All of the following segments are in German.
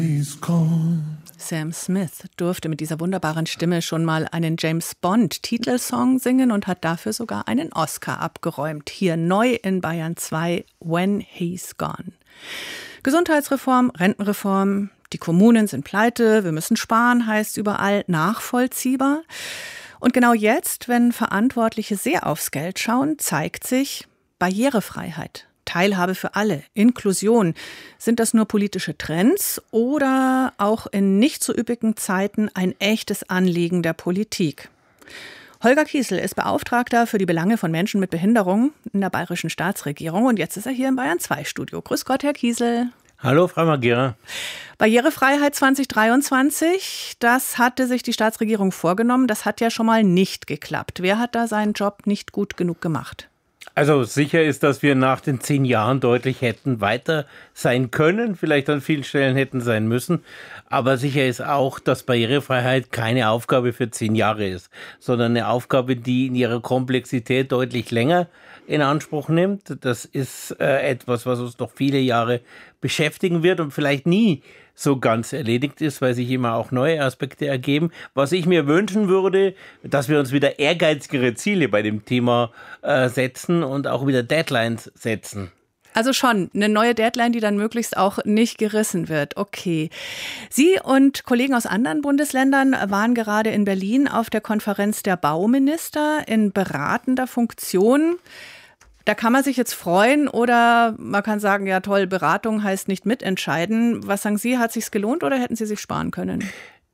Sam Smith durfte mit dieser wunderbaren Stimme schon mal einen James-Bond-Titelsong singen und hat dafür sogar einen Oscar abgeräumt. Hier neu in Bayern 2, When He's Gone. Gesundheitsreform, Rentenreform, die Kommunen sind pleite, wir müssen sparen, heißt überall nachvollziehbar. Und genau jetzt, wenn Verantwortliche sehr aufs Geld schauen, zeigt sich Barrierefreiheit. Teilhabe für alle, Inklusion. Sind das nur politische Trends oder auch in nicht so üppigen Zeiten ein echtes Anliegen der Politik? Holger Kiesel ist Beauftragter für die Belange von Menschen mit Behinderung in der bayerischen Staatsregierung und jetzt ist er hier im Bayern 2 Studio. Grüß Gott, Herr Kiesel. Hallo, Frau Magera. Barrierefreiheit 2023, das hatte sich die Staatsregierung vorgenommen. Das hat ja schon mal nicht geklappt. Wer hat da seinen Job nicht gut genug gemacht? Also sicher ist, dass wir nach den 10 Jahren deutlich hätten weiter sein können, vielleicht an vielen Stellen hätten sein müssen. Aber sicher ist auch, dass Barrierefreiheit keine Aufgabe für 10 Jahre ist, sondern eine Aufgabe, die in ihrer Komplexität deutlich länger in Anspruch nimmt. Das ist etwas, was uns noch viele Jahre beschäftigen wird und vielleicht nie so ganz erledigt ist, weil sich immer auch neue Aspekte ergeben. Was ich mir wünschen würde, dass wir uns wieder ehrgeizigere Ziele bei dem Thema setzen und auch wieder Deadlines setzen. Also schon eine neue Deadline, die dann möglichst auch nicht gerissen wird. Okay. Sie und Kollegen aus anderen Bundesländern waren gerade in Berlin auf der Konferenz der Bauminister in beratender Funktion. Da kann man sich jetzt freuen oder man kann sagen, ja toll, Beratung heißt nicht mitentscheiden. Was sagen Sie, hat sich's gelohnt oder hätten Sie sich sparen können?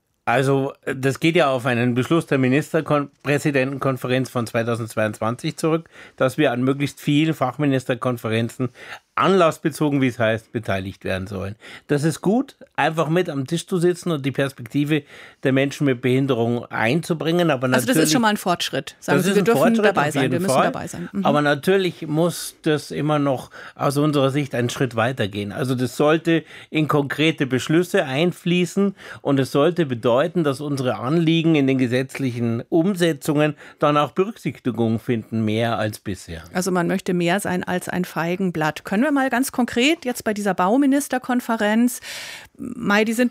Also das geht ja auf einen Beschluss der Ministerpräsidentenkonferenz von 2022 zurück, dass wir an möglichst vielen Fachministerkonferenzen anlassbezogen, wie es heißt, beteiligt werden sollen. Das ist gut, einfach mit am Tisch zu sitzen und die Perspektive der Menschen mit Behinderung einzubringen. Aber also das ist schon mal ein Fortschritt. Sagen Sie, wir dürfen dabei sein, wir müssen dabei sein. Mhm. Aber natürlich muss das immer noch aus unserer Sicht einen Schritt weitergehen. Also das sollte in konkrete Beschlüsse einfließen und es sollte bedeuten, dass unsere Anliegen in den gesetzlichen Umsetzungen dann auch Berücksichtigung finden, mehr als bisher. Also man möchte mehr sein als ein Feigenblatt. Können wir mal ganz konkret jetzt bei dieser Bauministerkonferenz, die sind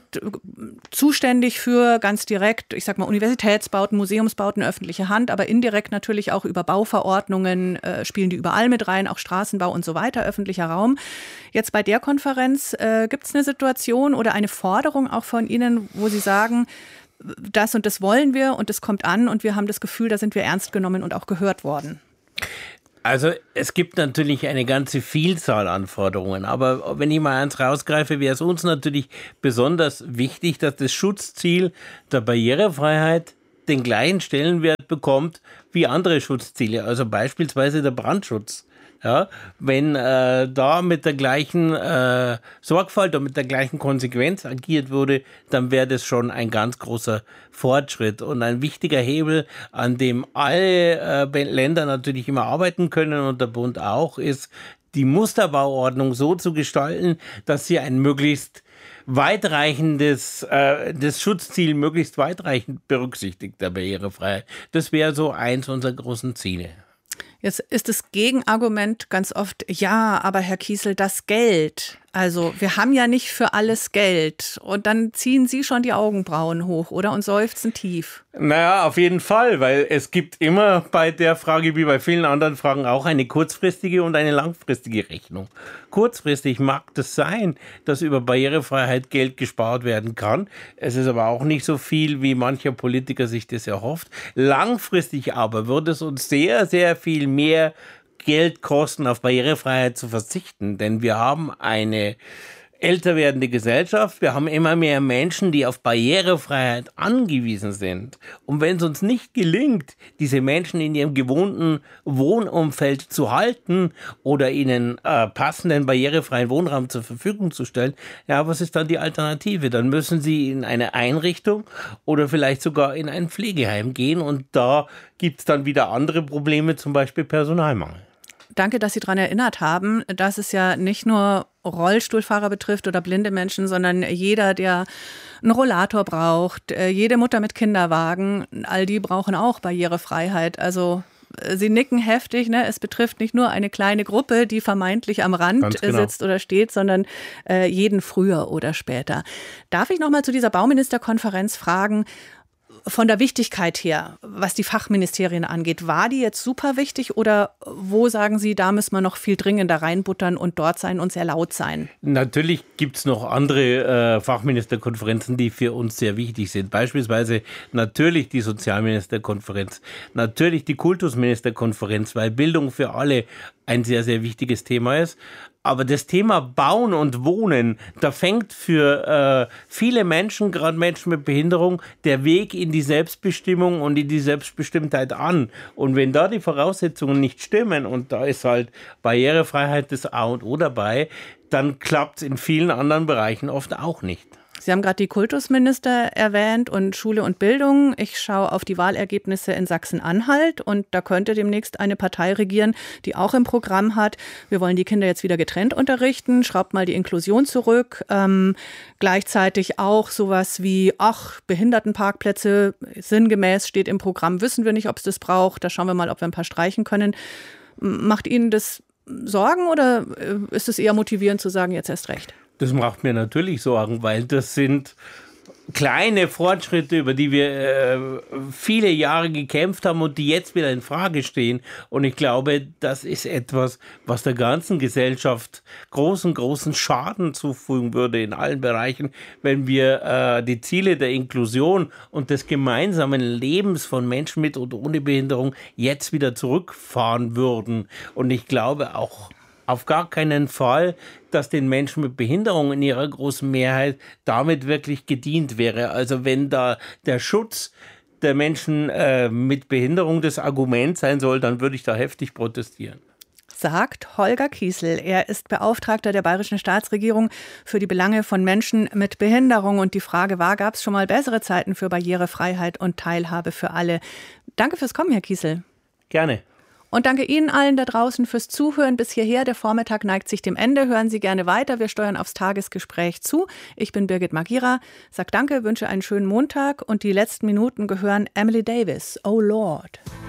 zuständig für ganz direkt, ich sag mal, Universitätsbauten, Museumsbauten, öffentliche Hand, aber indirekt natürlich auch über Bauverordnungen spielen die überall mit rein, auch Straßenbau und so weiter, öffentlicher Raum. Jetzt bei der Konferenz gibt es eine Situation oder eine Forderung auch von Ihnen, wo Sie sagen, das und das wollen wir und das kommt an und wir haben das Gefühl, da sind wir ernst genommen und auch gehört worden. Also es gibt natürlich eine ganze Vielzahl an Forderungen, aber wenn ich mal eins rausgreife, wäre es uns natürlich besonders wichtig, dass das Schutzziel der Barrierefreiheit den gleichen Stellenwert bekommt wie andere Schutzziele, also beispielsweise der Brandschutz. Ja, wenn da mit der gleichen Sorgfalt und mit der gleichen Konsequenz agiert wurde, dann wäre das schon ein ganz großer Fortschritt und ein wichtiger Hebel, an dem alle Länder natürlich immer arbeiten können und der Bund auch, ist, die Musterbauordnung so zu gestalten, dass sie ein möglichst weitreichendes, das Schutzziel möglichst weitreichend berücksichtigt, der Barrierefreiheit. Das wäre so eins unserer großen Ziele. Jetzt ist das Gegenargument ganz oft, ja, aber Herr Kiesel, das Geld. Also wir haben ja nicht für alles Geld. Und dann ziehen Sie schon die Augenbrauen hoch, oder? Und seufzen tief. Naja, auf jeden Fall, weil es gibt immer bei der Frage, wie bei vielen anderen Fragen, auch eine kurzfristige und eine langfristige Rechnung. Kurzfristig mag das sein, dass über Barrierefreiheit Geld gespart werden kann. Es ist aber auch nicht so viel, wie mancher Politiker sich das erhofft. Langfristig aber wird es uns sehr, sehr viel mehr Geld kosten, auf Barrierefreiheit zu verzichten, denn wir haben eine älter werdende Gesellschaft, wir haben immer mehr Menschen, die auf Barrierefreiheit angewiesen sind. Und wenn es uns nicht gelingt, diese Menschen in ihrem gewohnten Wohnumfeld zu halten oder ihnen passenden barrierefreien Wohnraum zur Verfügung zu stellen, ja, was ist dann die Alternative? Dann müssen sie in eine Einrichtung oder vielleicht sogar in ein Pflegeheim gehen und da gibt es dann wieder andere Probleme, zum Beispiel Personalmangel. Danke, dass Sie daran erinnert haben, dass es ja nicht nur Rollstuhlfahrer betrifft oder blinde Menschen, sondern jeder, der einen Rollator braucht, jede Mutter mit Kinderwagen, all die brauchen auch Barrierefreiheit. Also Sie nicken heftig, ne? Es betrifft nicht nur eine kleine Gruppe, die vermeintlich am Rand sitzt oder steht, sondern jeden früher oder später. Darf ich noch mal zu dieser Bauministerkonferenz fragen, von der Wichtigkeit her, was die Fachministerien angeht, war die jetzt super wichtig oder wo sagen Sie, da müssen wir noch viel dringender reinbuttern und dort sein und sehr laut sein? Natürlich gibt es noch andere Fachministerkonferenzen, die für uns sehr wichtig sind. Beispielsweise natürlich die Sozialministerkonferenz, natürlich die Kultusministerkonferenz, weil Bildung für alle ein sehr, sehr wichtiges Thema ist. Aber das Thema Bauen und Wohnen, da fängt für viele Menschen, gerade Menschen mit Behinderung, der Weg in die Selbstbestimmung und in die Selbstbestimmtheit an. Und wenn da die Voraussetzungen nicht stimmen und da ist halt Barrierefreiheit das A und O dabei, dann klappt es in vielen anderen Bereichen oft auch nicht. Sie haben gerade die Kultusminister erwähnt und Schule und Bildung. Ich schaue auf die Wahlergebnisse in Sachsen-Anhalt und da könnte demnächst eine Partei regieren, die auch im Programm hat, wir wollen die Kinder jetzt wieder getrennt unterrichten, schraubt mal die Inklusion zurück. Gleichzeitig auch sowas wie, Behindertenparkplätze, sinngemäß steht im Programm, wissen wir nicht, ob es das braucht, da schauen wir mal, ob wir ein paar streichen können. Macht Ihnen das Sorgen oder ist es eher motivierend zu sagen, jetzt erst recht? Das macht mir natürlich Sorgen, weil das sind kleine Fortschritte, über die wir viele Jahre gekämpft haben und die jetzt wieder in Frage stehen. Und ich glaube, das ist etwas, was der ganzen Gesellschaft großen Schaden zufügen würde in allen Bereichen, wenn wir die Ziele der Inklusion und des gemeinsamen Lebens von Menschen mit und ohne Behinderung jetzt wieder zurückfahren würden. Und ich glaube auch auf gar keinen Fall, dass den Menschen mit Behinderung in ihrer großen Mehrheit damit wirklich gedient wäre. Also wenn da der Schutz der Menschen mit Behinderung das Argument sein soll, dann würde ich da heftig protestieren. Sagt Holger Kiesel. Er ist Beauftragter der Bayerischen Staatsregierung für die Belange von Menschen mit Behinderung. Und die Frage war, gab es schon mal bessere Zeiten für Barrierefreiheit und Teilhabe für alle? Danke fürs Kommen, Herr Kiesel. Gerne. Und danke Ihnen allen da draußen fürs Zuhören bis hierher. Der Vormittag neigt sich dem Ende. Hören Sie gerne weiter. Wir steuern aufs Tagesgespräch zu. Ich bin Birgit Magira. Sag danke, wünsche einen schönen Montag. Und die letzten Minuten gehören Emily Davis. Oh Lord.